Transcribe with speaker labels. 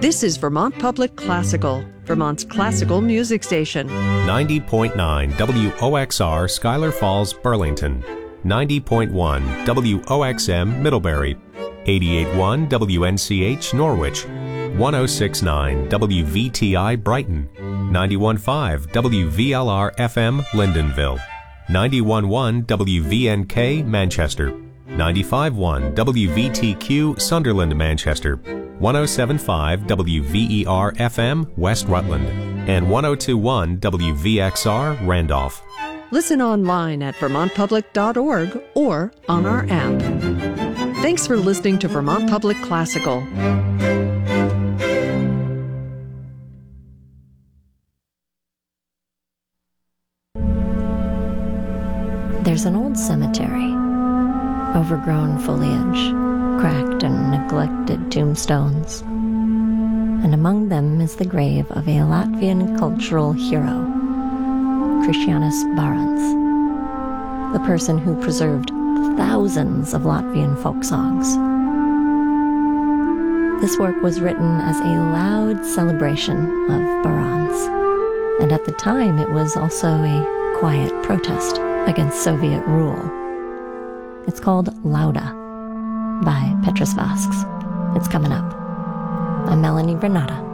Speaker 1: This is Vermont Public Classical, Vermont's classical music station.
Speaker 2: 90.9 WOXR Schuyler Falls, Burlington. 90.1 WOXM Middlebury. 88.1 WNCH Norwich. 106.9 WVTI Brighton. 91.5 WVLR FM Lyndonville. 91.1 WVNK Manchester. 95.1 WVTQ Sunderland, Manchester. 107.5 WVER FM West Rutland. And 102.1 WVXR Randolph.
Speaker 1: Listen online at vermontpublic.org or on our app. Thanks for listening to Vermont Public Classical.
Speaker 3: There's an old cemetery, overgrown foliage, cracked and neglected tombstones. And among them is the grave of a Latvian cultural hero, Krišjānis Barons, the person who preserved thousands of Latvian folk songs. This work was written as a loud celebration of Barons, and at the time it was also a quiet protest against Soviet rule. It's called Lauda by Petrus Vasks. It's coming up. I'm Melanie Granata.